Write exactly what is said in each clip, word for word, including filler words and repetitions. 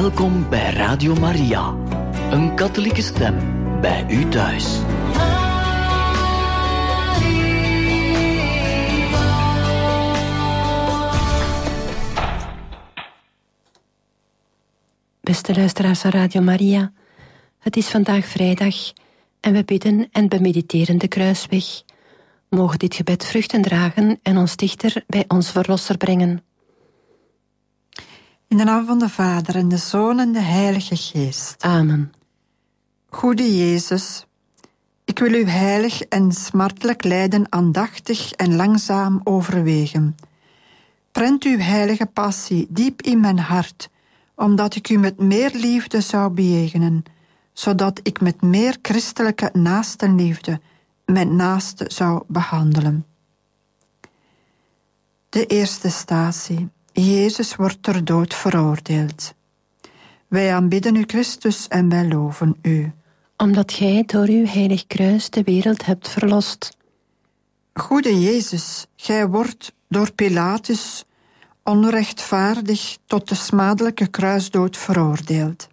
Welkom bij Radio Maria, een katholieke stem bij u thuis. Beste luisteraars van Radio Maria, het is vandaag vrijdag en we bidden en bemediteren de kruisweg. Mogen dit gebed vruchten dragen en ons dichter bij ons Verlosser brengen. In de naam van de Vader en de Zoon en de Heilige Geest. Amen. Goede Jezus, ik wil uw heilig en smartelijk lijden aandachtig en langzaam overwegen. Prent uw heilige passie diep in mijn hart, omdat ik u met meer liefde zou bejegenen, zodat ik met meer christelijke naastenliefde mijn naaste zou behandelen. De eerste statie. Jezus wordt ter dood veroordeeld. Wij aanbidden u, Christus, en wij loven u. Omdat gij door uw heilig kruis de wereld hebt verlost. Goede Jezus, gij wordt door Pilatus onrechtvaardig tot de smadelijke kruisdood veroordeeld.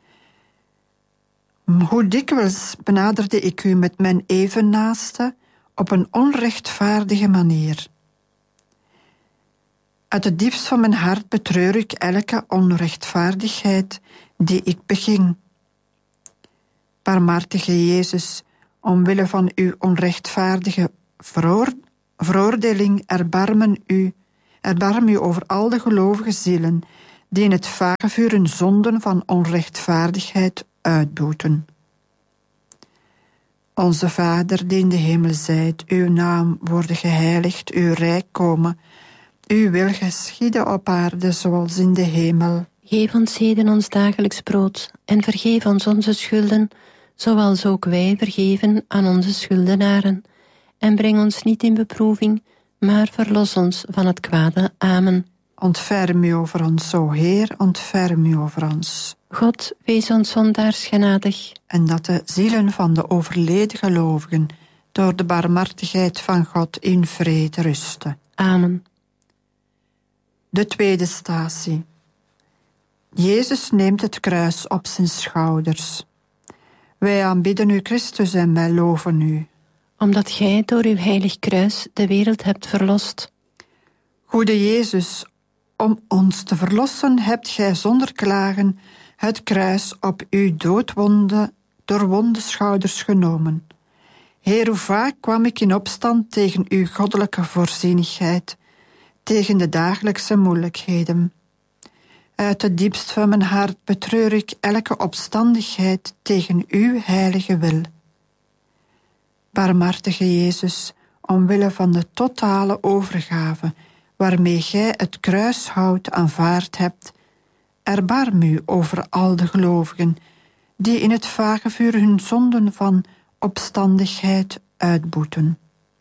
Hoe dikwijls benaderde ik u met mijn evennaaste op een onrechtvaardige manier. Uit het diepst van mijn hart betreur ik elke onrechtvaardigheid die ik beging. Barmhartige Jezus, omwille van uw onrechtvaardige veroor- veroordeling erbarmen u, erbarm u over al de gelovige zielen die in het vagevuur hun zonden van onrechtvaardigheid uitboeten. Onze Vader die in de hemel zijt, uw naam worden geheiligd, uw rijk komen. Uw wil geschieden op aarde zoals in de hemel. Geef ons heden ons dagelijks brood en vergeef ons onze schulden, zoals ook wij vergeven aan onze schuldenaren. En breng ons niet in beproeving, maar verlos ons van het kwade. Amen. Ontferm u over ons, o Heer, ontferm u over ons. God, wees ons zondaars genadig. En dat de zielen van de overleden gelovigen door de barmhartigheid van God in vrede rusten. Amen. De tweede statie. Jezus neemt het kruis op zijn schouders. Wij aanbidden u, Christus, en wij loven u. Omdat gij door uw heilig kruis de wereld hebt verlost. Goede Jezus, om ons te verlossen hebt gij zonder klagen het kruis op uw doodwonde, doorwonde schouders genomen. Heer, hoe vaak kwam ik in opstand tegen uw goddelijke voorzienigheid, tegen de dagelijkse moeilijkheden. Uit het diepst van mijn hart betreur ik elke opstandigheid tegen uw heilige wil. Barmhartige Jezus, omwille van de totale overgave waarmee gij het kruishout aanvaard hebt, erbarm u over al de gelovigen die in het vagevuur hun zonden van opstandigheid uitboeten.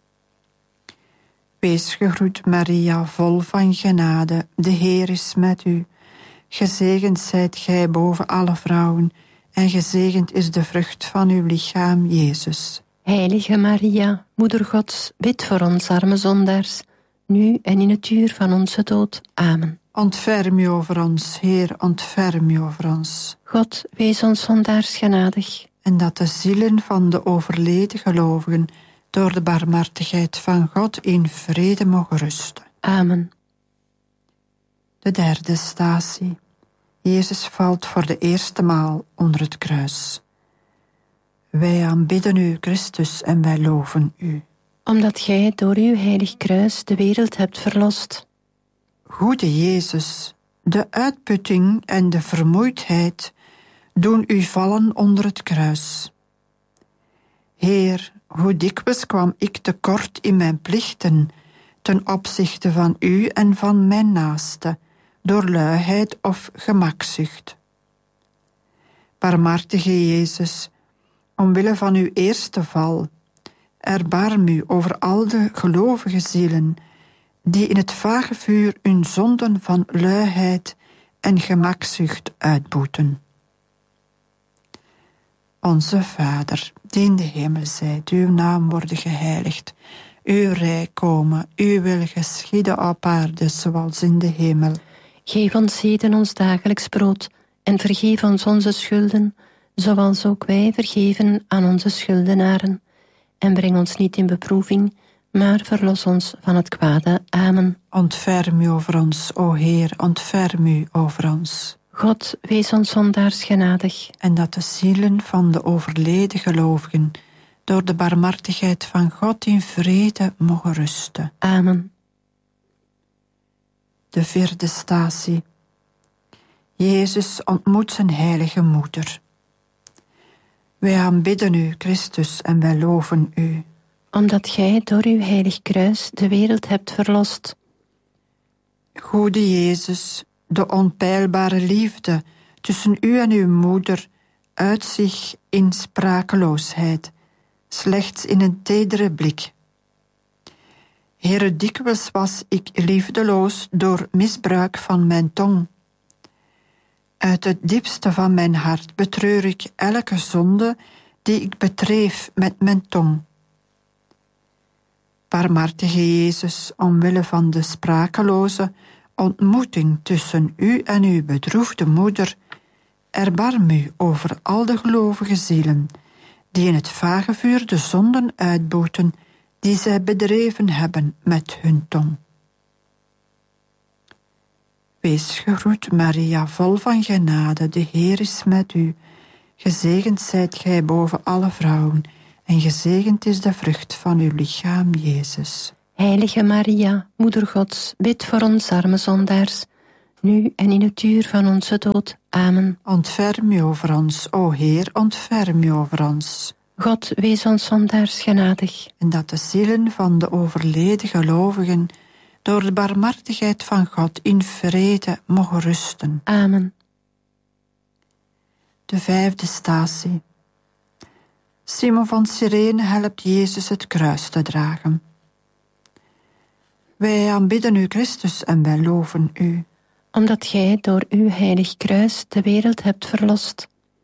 Wees gegroet, Maria, vol van genade, de Heer is met u. Gezegend zijt gij boven alle vrouwen, en gezegend is de vrucht van uw lichaam, Jezus. Heilige Maria, Moeder Gods, bid voor ons arme zondaars, nu en in het uur van onze dood. Amen. Ontferm u over ons, Heer, ontferm u over ons. God, wees ons zondaars genadig. En dat de zielen van de overleden gelovigen door de barmhartigheid van God in vrede mogen rusten. Amen. De derde statie. Jezus valt voor de eerste maal onder het kruis. Wij aanbidden u, Christus, en wij loven u. Omdat gij door uw heilig kruis de wereld hebt verlost. Goede Jezus, de uitputting en de vermoeidheid doen u vallen onder het kruis. Heer, hoe dikwijls kwam ik tekort in mijn plichten ten opzichte van u en van mijn naaste, door luiheid of gemakzucht. Barmhartige Jezus, omwille van uw eerste val, erbarm u over al de gelovige zielen die in het vagevuur hun zonden van luiheid en gemakzucht uitboeten. Onze Vader, die in de hemel zijt, uw naam worden geheiligd, uw rijk komen, uw wil geschieden op aarde zoals in de hemel. Geef ons heden ons dagelijks brood en vergeef ons onze schulden, zoals ook wij vergeven aan onze schuldenaren. En breng ons niet in beproeving, maar verlos ons van het kwade. Amen. Ontferm u over ons, o Heer, ontferm u over ons. God, wees ons zondaars genadig. En dat de zielen van de overleden gelovigen door de barmhartigheid van God in vrede mogen rusten. Amen. De vierde statie. Jezus ontmoet zijn heilige moeder. Wij aanbidden u, Christus, en wij loven u. Omdat gij door uw heilig kruis de wereld hebt verlost. Goede Jezus, de onpeilbare liefde tussen u en uw moeder uit zich in sprakeloosheid, slechts in een tedere blik. Heere, dikwijls was ik liefdeloos door misbruik van mijn tong. Uit het diepste van mijn hart betreur ik elke zonde die ik bedreef met mijn tong. Barmhartige Jezus, omwille van de sprakeloze ontmoeting tussen u en uw bedroefde moeder, erbarm u over al de gelovige zielen die in het vagevuur de zonden uitboeten die zij bedreven hebben met hun tong. Wees gegroet, Maria, vol van genade, de Heer is met u. Gezegend zijt gij boven alle vrouwen, en gezegend is de vrucht van uw lichaam, Jezus. Heilige Maria, Moeder Gods, bid voor ons arme zondaars, nu en in het uur van onze dood. Amen. Ontferm u over ons, o Heer, ontferm u over ons. God, wees ons zondaars genadig. En dat de zielen van de overleden gelovigen door de barmhartigheid van God in vrede mogen rusten. Amen. De vijfde statie. Simon van Cyrene helpt Jezus het kruis te dragen. Wij aanbidden u, Christus, en wij loven u. Omdat gij door uw heilig kruis de wereld hebt verlost.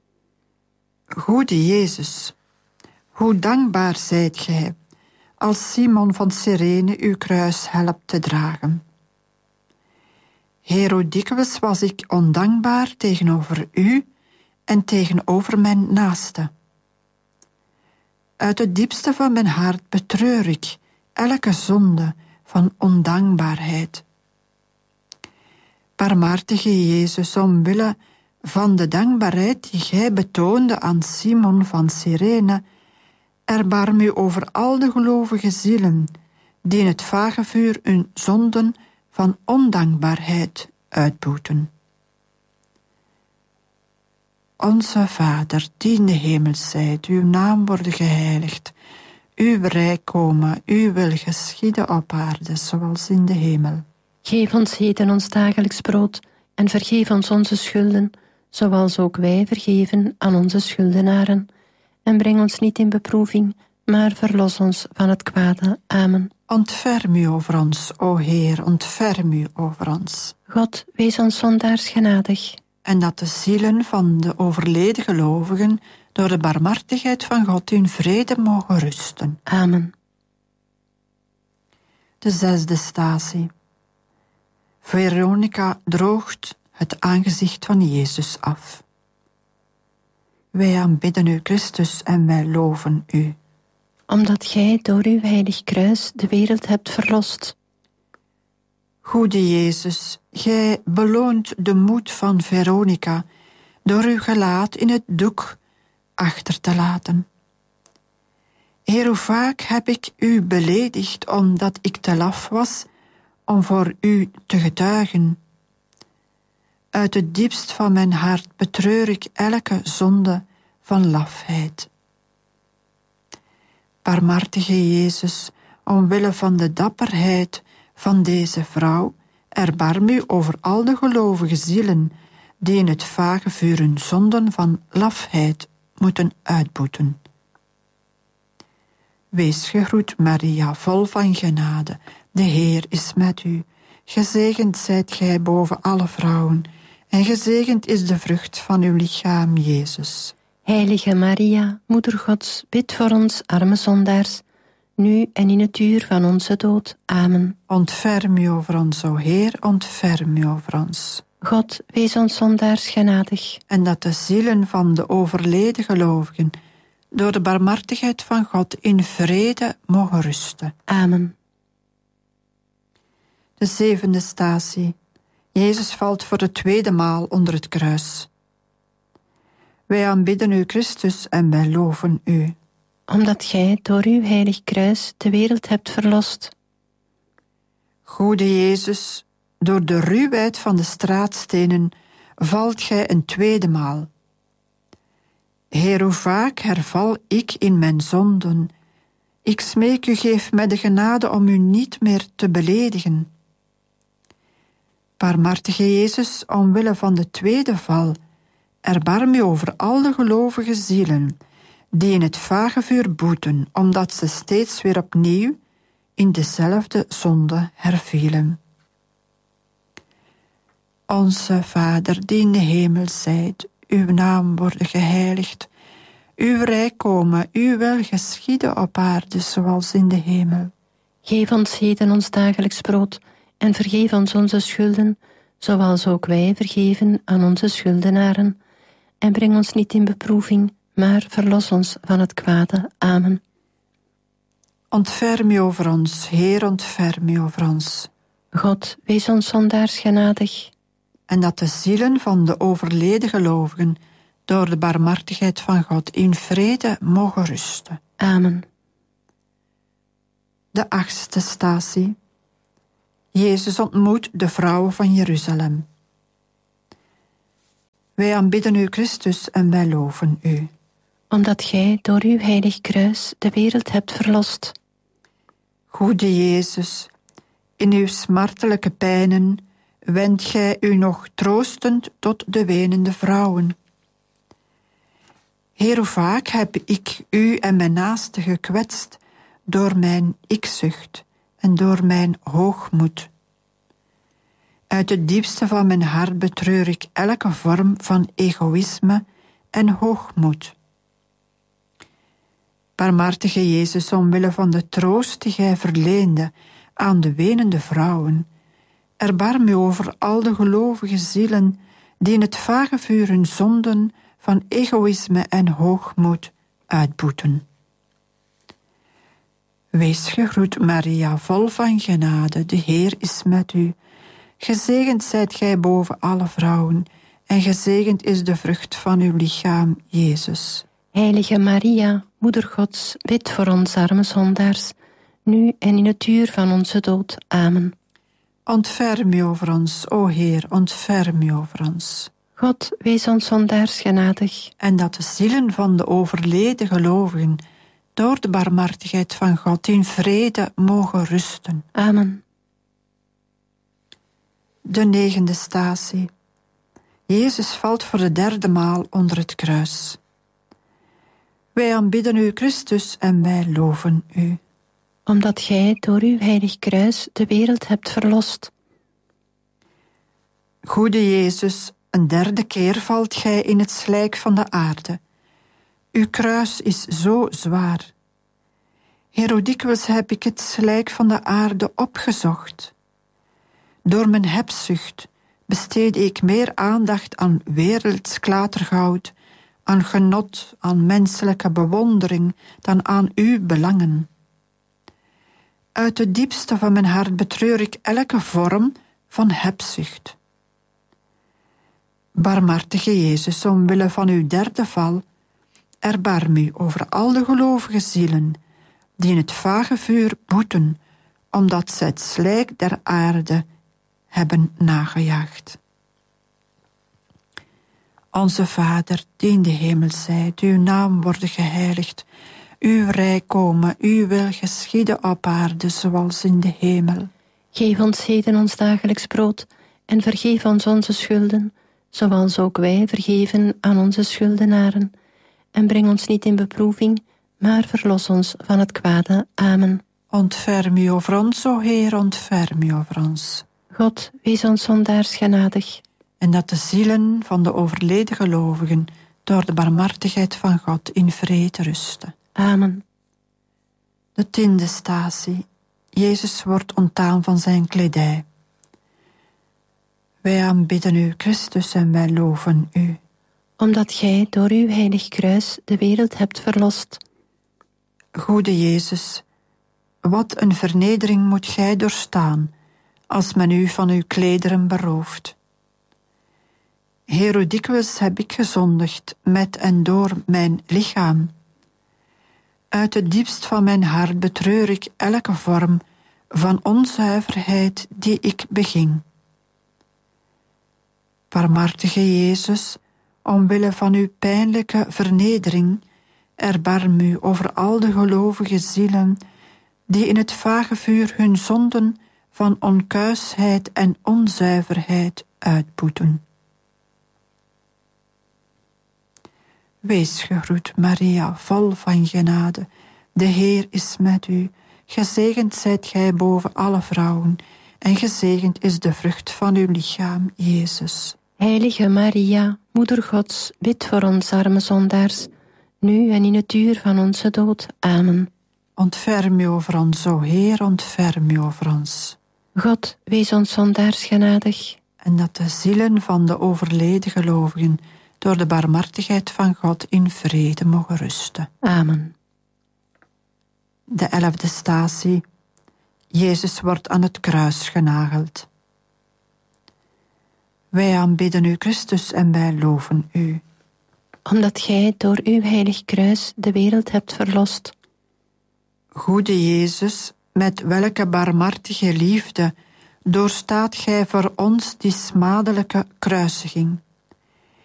Goede Jezus, hoe dankbaar zijt gij, als Simon van Cyrene uw kruis helpt te dragen. Heer, hoe dikwijls was ik ondankbaar tegenover u en tegenover mijn naaste. Uit het diepste van mijn hart betreur ik elke zonde van ondankbaarheid. Barmhartige Jezus, omwille van de dankbaarheid die gij betoonde aan Simon van Cyrene, erbarm u over al de gelovige zielen die in het vagevuur hun zonden van ondankbaarheid uitboeten. Onze Vader, die in de hemel zijt, uw naam worden geheiligd, uw rijk komen, uw wil geschieden op aarde, zoals in de hemel. Geef ons heden ons dagelijks brood en vergeef ons onze schulden, zoals ook wij vergeven aan onze schuldenaren. En breng ons niet in beproeving, maar verlos ons van het kwade. Amen. Ontferm u over ons, o Heer, ontferm u over ons. God, wees ons zondaars genadig. En dat de zielen van de overleden gelovigen door de barmhartigheid van God in vrede mogen rusten. Amen. De zesde statie. Veronica droogt het aangezicht van Jezus af. Wij aanbidden u, Christus, en wij loven u. Omdat gij door uw heilig kruis de wereld hebt verlost. Goede Jezus, gij beloont de moed van Veronica door uw gelaat in het doek achter te laten. Heer, hoe vaak heb ik u beledigd omdat ik te laf was om voor u te getuigen. Uit het diepst van mijn hart betreur ik elke zonde van lafheid. Barmhartige Jezus, omwille van de dapperheid van deze vrouw, erbarm u over al de gelovige zielen die in het vagevuur hun zonden van lafheid moeten uitboeten. Wees gegroet, Maria, vol van genade, de Heer is met u. Gezegend zijt gij boven alle vrouwen, en gezegend is de vrucht van uw lichaam, Jezus. Heilige Maria, Moeder Gods, bid voor ons arme zondaars, nu en in het uur van onze dood. Amen. Ontferm u over ons, o Heer, ontferm u over ons. God, wees ons zondaars genadig. En dat de zielen van de overleden gelovigen door de barmhartigheid van God in vrede mogen rusten. Amen. De zevende statie. Jezus valt voor de tweede maal onder het kruis. Wij aanbidden u, Christus, en wij loven u. Omdat gij door uw heilig kruis de wereld hebt verlost. Goede Jezus, door de ruwheid van de straatstenen valt gij een tweede maal. Heer, hoe vaak herval ik in mijn zonden. Ik smeek u, geef mij de genade om u niet meer te beledigen. Barmhartige Jezus, omwille van de tweede val, erbarm u over al de gelovige zielen die in het vagevuur boeten, omdat ze steeds weer opnieuw in dezelfde zonde hervielen. Onze Vader, die in de hemel zijt, uw naam worden geheiligd, uw rijk komen, uw wil geschieden op aarde zoals in de hemel. Geef ons heden ons dagelijks brood en vergeef ons onze schulden, zoals ook wij vergeven aan onze schuldenaren. En breng ons niet in beproeving, maar verlos ons van het kwade. Amen. Ontferm u over ons, Heer, ontferm u over ons. God, wees ons zondaars genadig. En dat de zielen van de overleden gelovigen door de barmhartigheid van God in vrede mogen rusten. Amen. De achtste statie. Jezus ontmoet de vrouwen van Jeruzalem. Wij aanbidden u, Christus, en wij loven u. Omdat gij door uw heilig kruis de wereld hebt verlost. Goede Jezus, in uw smartelijke pijnen wendt gij u nog troostend tot de wenende vrouwen. Heer, hoe vaak heb ik u en mijn naaste gekwetst door mijn ikzucht en door mijn hoogmoed. Uit het diepste van mijn hart betreur ik elke vorm van egoïsme en hoogmoed. Barmhartige Jezus, omwille van de troost die gij verleende aan de wenende vrouwen, erbarm u over al de gelovige zielen die in het vagevuur hun zonden van egoïsme en hoogmoed uitboeten. Wees gegroet, Maria, vol van genade, de Heer is met u. Gezegend zijt gij boven alle vrouwen, en gezegend is de vrucht van uw lichaam, Jezus. Heilige Maria, Moeder Gods, bid voor ons arme zondaars, nu en in het uur van onze dood. Amen. Ontferm u over ons, o Heer, ontferm u over ons. God, wees ons zondaars genadig. En dat de zielen van de overleden gelovigen door de barmhartigheid van God in vrede mogen rusten. Amen. De negende statie. Jezus valt voor de derde maal onder het kruis. Wij aanbidden u, Christus, en wij loven u. Omdat gij door uw heilig kruis de wereld hebt verlost. Goede Jezus, een derde keer valt gij in het slijk van de aarde. Uw kruis is zo zwaar. Heer, hoe dikwijls heb ik het slijk van de aarde opgezocht. Door mijn hebzucht besteedde ik meer aandacht aan werelds klatergoud, aan genot, aan menselijke bewondering, dan aan uw belangen. Uit het diepste van mijn hart betreur ik elke vorm van hebzucht. Barmhartige Jezus, omwille van uw derde val, erbarm u over al de gelovige zielen die in het vagevuur boeten, omdat zij het slijk der aarde hebben nagejaagd. Onze Vader, die in de hemel zijt, uw naam worden geheiligd, uw rijk komen, uw wil geschieden op aarde zoals in de hemel. Geef ons heden ons dagelijks brood en vergeef ons onze schulden, zoals ook wij vergeven aan onze schuldenaren. En breng ons niet in beproeving, maar verlos ons van het kwade. Amen. Ontferm u over ons, o Heer, ontferm u over ons. God, wees ons zondaars genadig. En dat de zielen van de overleden gelovigen door de barmhartigheid van God in vrede rusten. Amen. De tiende statie. Jezus wordt ontdaan van zijn kledij. Wij aanbidden u, Christus, en wij loven u. Omdat gij door uw heilig kruis de wereld hebt verlost. Goede Jezus, wat een vernedering moet gij doorstaan, als men u van uw klederen berooft. Heer, hoe dikwijls heb ik gezondigd met en door mijn lichaam. Uit het diepst van mijn hart betreur ik elke vorm van onzuiverheid die ik beging. Barmhartige Jezus, omwille van uw pijnlijke vernedering, erbarm u over al de gelovige zielen die in het vage vuur hun zonden van onkuisheid en onzuiverheid uitboeten. Wees gegroet, Maria, vol van genade. De Heer is met u. Gezegend zijt gij boven alle vrouwen, en gezegend is de vrucht van uw lichaam, Jezus. Heilige Maria, Moeder Gods, bid voor ons arme zondaars, nu en in het uur van onze dood. Amen. Ontferm u over ons, o Heer, ontferm u over ons. God, wees ons zondaars genadig. En dat de zielen van de overleden gelovigen door de barmhartigheid van God in vrede mogen rusten. Amen. De elfde statie. Jezus wordt aan het kruis genageld. Wij aanbidden u, Christus, en wij loven u. Omdat gij door uw heilig kruis de wereld hebt verlost. Goede Jezus, met welke barmhartige liefde doorstaat gij voor ons die smadelijke kruisiging.